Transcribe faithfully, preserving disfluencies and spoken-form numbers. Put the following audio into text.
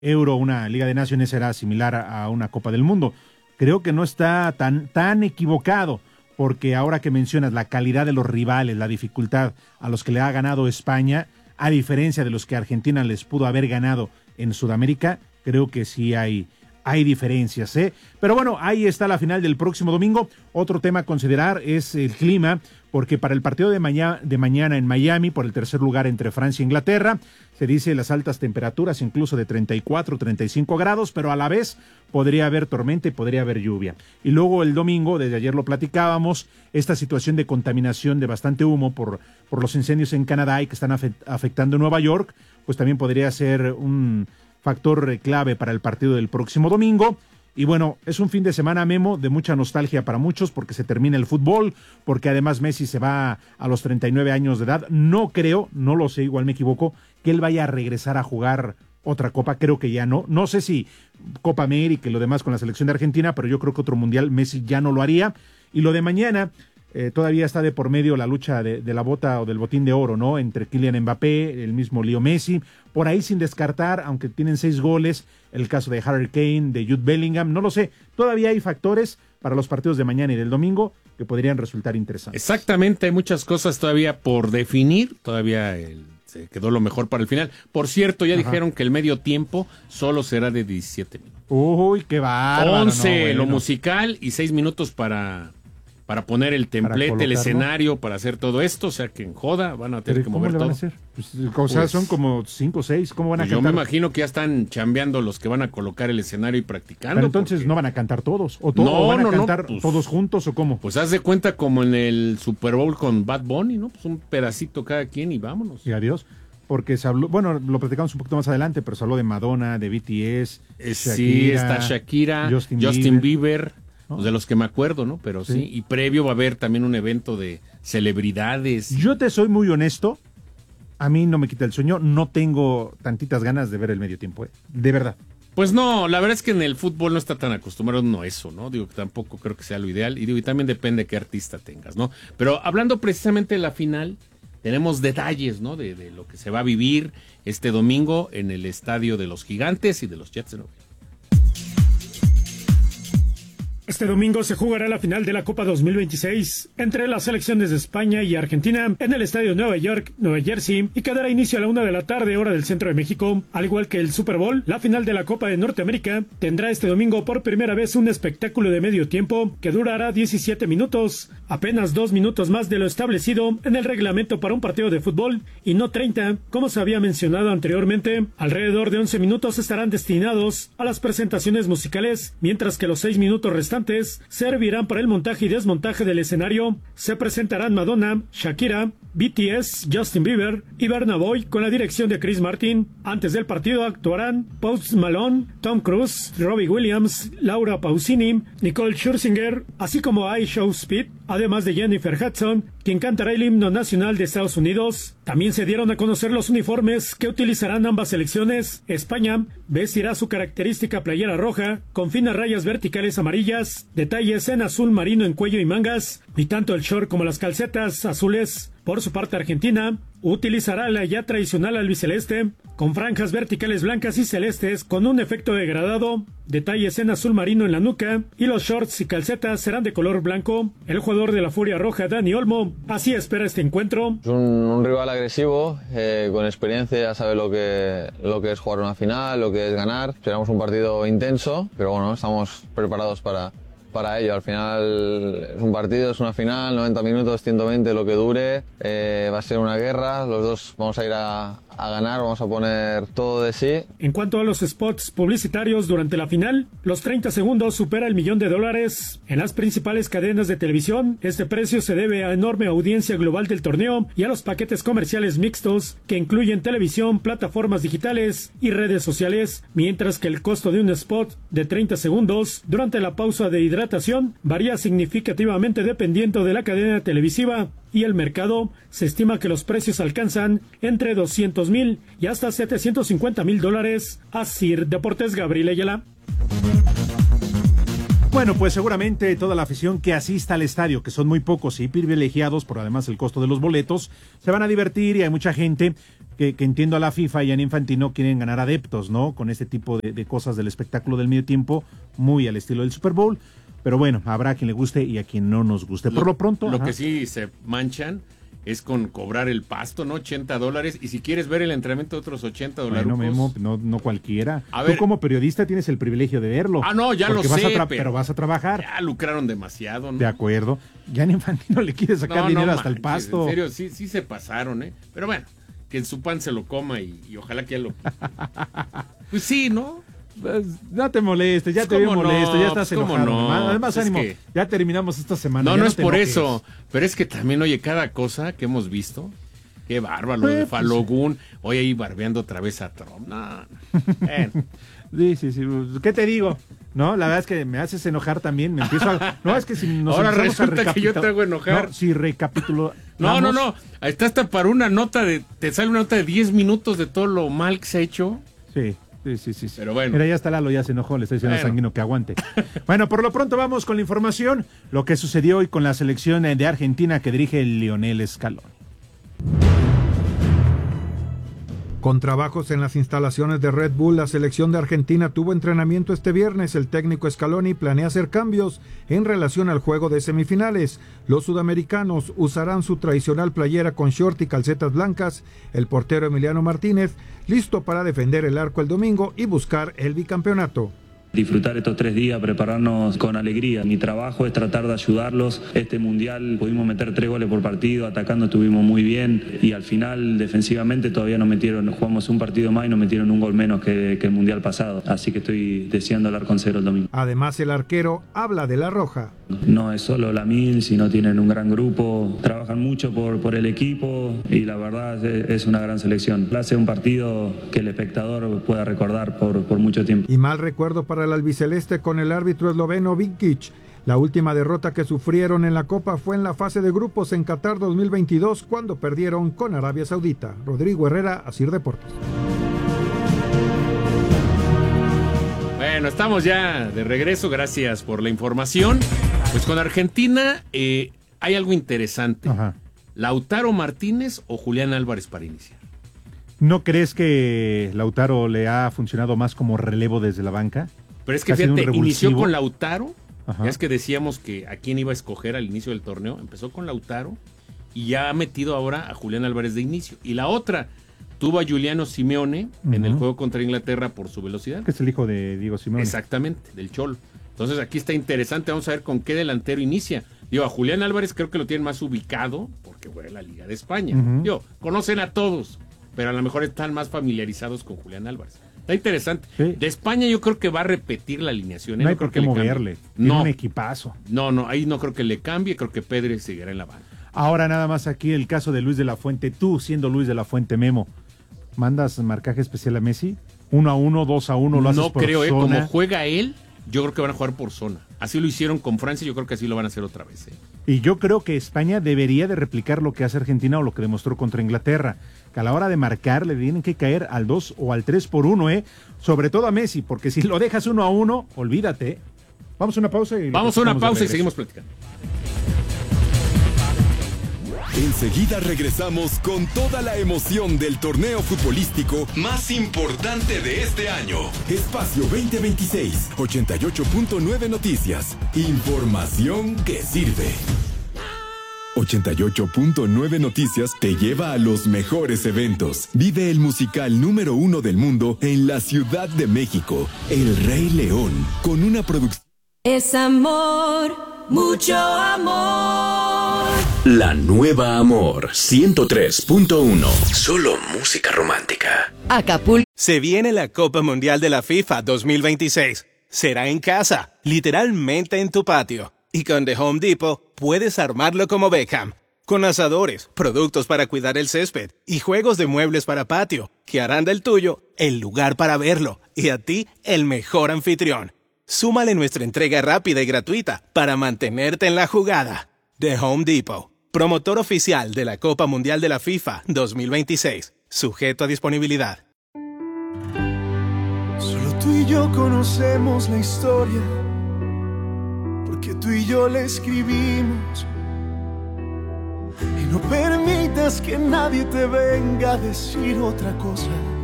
Euro, una Liga de Naciones será similar a, a una Copa del Mundo. Creo que no está tan, tan equivocado, porque ahora que mencionas la calidad de los rivales, la dificultad a los que le ha ganado España, a diferencia de los que Argentina les pudo haber ganado en Sudamérica, creo que sí hay, hay diferencias, ¿eh? Pero bueno, ahí está la final del próximo domingo. Otro tema a considerar es el clima, porque para el partido de, maña, de mañana en Miami, por el tercer lugar entre Francia e Inglaterra, se dice las altas temperaturas, incluso de treinta y cuatro, treinta y cinco grados, pero a la vez podría haber tormenta y podría haber lluvia. Y luego el domingo, desde ayer lo platicábamos, esta situación de contaminación de bastante humo por, por los incendios en Canadá y que están afectando Nueva York, pues también podría ser un factor clave para el partido del próximo domingo. Y bueno, es un fin de semana, Memo, de mucha nostalgia para muchos porque se termina el fútbol, porque además Messi se va a los treinta y nueve años de edad. No creo, no lo sé, igual me equivoco, que él vaya a regresar a jugar otra copa, creo que ya no. No sé si Copa América y lo demás con la selección de Argentina, pero yo creo que otro mundial Messi ya no lo haría. Y lo de mañana, eh, todavía está de por medio la lucha de, de la bota o del botín de oro, ¿no? Entre Kylian Mbappé, el mismo Leo Messi, por ahí sin descartar, aunque tienen seis goles, el caso de Harry Kane, de Jude Bellingham, no lo sé. Todavía hay factores para los partidos de mañana y del domingo que podrían resultar interesantes. Exactamente, hay muchas cosas todavía por definir, todavía el, se quedó lo mejor para el final. Por cierto, ya Ajá. dijeron que el medio tiempo solo será de diecisiete minutos. Uy, qué bárbaro. once no, bueno. lo musical y seis minutos para... para poner el templete, el escenario, para hacer todo esto, o sea que en joda van a tener que mover todo. ¿Cómo le van a hacer? Pues, o sea, pues, son como cinco o seis, ¿cómo van a pues cantar? Yo me imagino que ya están chambeando los que van a colocar el escenario y practicando. Pero entonces porque... no van a cantar todos, o, todo, no, o van a no, cantar no, pues, todos juntos, o cómo. Pues haz de cuenta como en el Super Bowl con Bad Bunny, ¿no? Pues un pedacito cada quien y vámonos. Y adiós. Porque se habló, bueno, lo platicamos un poquito más adelante, pero se habló de Madonna, de B T S, eh, Shakira, sí, está Shakira, Justin, Justin Bieber, Bieber ¿no? Pues de los que me acuerdo, ¿no? Pero sí. sí, y previo va a haber también un evento de celebridades. Yo te soy muy honesto, a mí no me quita el sueño, no tengo tantitas ganas de ver el medio tiempo, ¿eh? De verdad. Pues no, la verdad es que en el fútbol no está tan acostumbrado no a eso, ¿no? Digo que tampoco creo que sea lo ideal, y digo, y también depende de qué artista tengas, ¿no? Pero hablando precisamente de la final, tenemos detalles, ¿no? De, de lo que se va a vivir este domingo en el estadio de los Gigantes y de los Jets de Nueva York. Este domingo se jugará la final de la Copa dos mil veintiséis entre las selecciones de España y Argentina en el estadio Nueva York, Nueva Jersey, y que dará inicio a la una de la tarde, hora del centro de México. Al igual que el Super Bowl, la final de la Copa de Norteamérica tendrá este domingo por primera vez un espectáculo de medio tiempo que durará diecisiete minutos, apenas dos minutos más de lo establecido en el reglamento para un partido de fútbol, y no treinta, como se había mencionado anteriormente. Alrededor de once minutos estarán destinados a las presentaciones musicales, mientras que los seis minutos restantes servirán para el montaje y desmontaje del escenario. Se presentarán Madonna, Shakira, B T S, Justin Bieber y Burna Boy con la dirección de Chris Martin. Antes del partido actuarán Post Malone, Tom Cruise, Robbie Williams, Laura Pausini, Nicole Scherzinger, así como I Show Speed, además de Jennifer Hudson, quien cantará el himno nacional de Estados Unidos. También se dieron a conocer los uniformes que utilizarán ambas selecciones. España vestirá su característica playera roja con finas rayas verticales amarillas, detalles en azul marino en cuello y mangas, y tanto el short como las calcetas azules. Por su parte, Argentina utilizará la ya tradicional albiceleste, con franjas verticales blancas y celestes con un efecto degradado, detalles en azul marino en la nuca, y los shorts y calcetas serán de color blanco. El jugador de la Furia Roja, Dani Olmo, así espera este encuentro. Es un, un rival agresivo, eh, con experiencia, ya sabe lo que, lo que es jugar una final, lo que es ganar. Esperamos un partido intenso, pero bueno, estamos preparados para... para ello. Al final es un partido, es una final, noventa minutos, ciento veinte, lo que dure, eh, va a ser una guerra, los dos vamos a ir a, a ganar, vamos a poner todo de sí. En cuanto a los spots publicitarios durante la final, los treinta segundos supera el millón de dólares. En las principales cadenas de televisión, este precio se debe a enorme audiencia global del torneo y a los paquetes comerciales mixtos que incluyen televisión, plataformas digitales y redes sociales, mientras que el costo de un spot de treinta segundos durante la pausa de hidratación varía significativamente dependiendo de la cadena televisiva y el mercado. Se estima que los precios alcanzan entre doscientos mil y hasta setecientos cincuenta mil dólares. Asir Deportes, Gabriel Ayala. Bueno, pues seguramente toda la afición que asista al estadio, que son muy pocos y privilegiados por además el costo de los boletos, se van a divertir y hay mucha gente que, que entiendo a la FIFA y a Infantino quieren ganar adeptos, ¿no? Con este tipo de, de cosas del espectáculo del medio tiempo, muy al estilo del Super Bowl. Pero bueno, habrá a quien le guste y a quien no nos guste. Por lo, lo pronto... Lo ajá. que sí se manchan es con cobrar el pasto, ¿no? ochenta dólares. Y si quieres ver el entrenamiento, otros ochenta dólares. Bueno, Memo, no, no cualquiera. A Tú ver, como periodista tienes el privilegio de verlo. Ah, no, ya lo vas sé, a tra- pero, pero vas a trabajar. Ya lucraron demasiado, ¿no? De acuerdo. Ya en Infantino le quiere sacar no, dinero no hasta manches, el pasto. En serio, sí, sí se pasaron, ¿eh? Pero bueno, que en su pan se lo coma y, y ojalá que ya lo... Pues sí, ¿no? Pues, no te molestes, ya Pues te veo cómo molesto, no, ya estás pues cómo enojado. no, Además, además pues es ánimo, que- ya terminamos esta semana. No, ya no no es te por enojes. eso, pero es que también, oye, cada cosa que hemos visto, qué bárbaro, Pues, de pues, Falogún, hoy ahí barbeando otra vez a Trump, no, no. Bueno, Sí, sí, sí. ¿Qué te digo? No, la verdad es que me haces enojar también. Me empiezo a... No, es que si nos Ahora empezamos a resulta que yo te recapitul- hago enojar. No, si recapitulo. no, no, no, ahí está hasta para una nota de, te sale una nota de diez minutos de todo lo mal que se ha hecho. Sí, sí, sí, sí. sí. Pero bueno. Mira, ya está Lalo, ya se enojó, le estoy diciendo Bueno. a Sanguino que aguante. Bueno, por lo pronto vamos con la información. Lo que sucedió hoy con la selección de Argentina que dirige Lionel Scaloni. Con trabajos en las instalaciones de Red Bull, la selección de Argentina tuvo entrenamiento este viernes. El técnico Scaloni planea hacer cambios en relación al juego de semifinales. Los sudamericanos usarán su tradicional playera con short y calcetas blancas. El portero Emiliano Martínez, listo para defender el arco el domingo y buscar el bicampeonato. Disfrutar estos tres días, prepararnos con alegría. Mi trabajo es tratar de ayudarlos. Este mundial pudimos meter tres goles por partido, atacando estuvimos muy bien y al final defensivamente todavía nos metieron, jugamos un partido más y nos metieron un gol menos que, que el mundial pasado. Así que estoy deseando hablar con cero el domingo. Además, el arquero habla de la Roja. No es solo la mil, sino tienen un gran grupo, trabajan mucho por, por el equipo y la verdad es, es una gran selección. Hace un partido que el espectador pueda recordar por, por mucho tiempo. Y mal recuerdo para el albiceleste con el árbitro esloveno Vinkic. La última derrota que sufrieron en la Copa fue en la fase de grupos en Qatar dos mil veintidós cuando perdieron con Arabia Saudita. Rodrigo Herrera, Asir Deportes. Bueno, estamos ya de regreso, gracias por la información. Pues con Argentina eh, hay algo interesante. Ajá. ¿Lautaro Martínez o Julián Álvarez para iniciar? ¿No crees que Lautaro le ha funcionado más como relevo desde la banca? Pero es que ¿Ha sido un fíjate, inició revulsivo? con Lautaro. Ajá. Ya es que decíamos que a quién iba a escoger al inicio del torneo. Empezó con Lautaro y ya ha metido ahora a Julián Álvarez de inicio. Y la otra, tuvo a Giuliano Simeone Ujú. en el juego contra Inglaterra por su velocidad. Que es el hijo de Diego Simeone. Exactamente, del Cholo. Entonces aquí está interesante, vamos a ver con qué delantero inicia. Digo, a Julián Álvarez creo que lo tienen más ubicado porque juega en la Liga de España. Ujú. Digo, conocen a todos, pero a lo mejor están más familiarizados con Julián Álvarez. Está interesante. Sí. De España yo creo que va a repetir la alineación. ¿eh? No hay creo por qué que le cambie. moverle. Tiene No, un equipazo. no, no, ahí no creo que le cambie, creo que Pedri seguirá en la banca. Ahora nada más aquí el caso de Luis de la Fuente. Tú, siendo Luis de la Fuente, Memo, ¿mandas marcaje especial a Messi? ¿Uno a uno, dos a uno? ¿Lo haces No por creo, ¿eh? zona? Como juega él, yo creo que van a jugar por zona. Así lo hicieron con Francia, yo creo que así lo van a hacer otra vez. ¿eh? Y yo creo que España debería de replicar lo que hace Argentina o lo que demostró contra Inglaterra. Que a la hora de marcar le tienen que caer al dos o al tres por uno, ¿eh? Sobre todo a Messi, porque si lo dejas uno a uno, olvídate. ¿eh? Vamos a una pausa y... Vamos a una platicamos de pausa y regreso. seguimos platicando. Enseguida regresamos con toda la emoción del torneo futbolístico más importante de este año. Espacio veinte veintiséis, ochenta y ocho punto nueve Noticias. Información que sirve. ochenta y ocho punto nueve Noticias te lleva a los mejores eventos. Vive el musical número uno del mundo en la Ciudad de México, El Rey León, con una producción. Es amor, mucho amor. La nueva Amor ciento tres punto uno. Solo música romántica. Acapulco. Se viene la Copa Mundial de la FIFA dos mil veintiséis. Será en casa, literalmente en tu patio. Y con The Home Depot puedes armarlo como Beckham. Con asadores, productos para cuidar el césped y juegos de muebles para patio, que harán del tuyo el lugar para verlo y a ti el mejor anfitrión. Súmale nuestra entrega rápida y gratuita para mantenerte en la jugada. The Home Depot, promotor oficial de la Copa Mundial de la FIFA dos mil veintiséis. Sujeto a disponibilidad. Solo tú y yo conocemos la historia tú y yo le escribimos. Y no permitas que nadie te venga a decir otra cosa.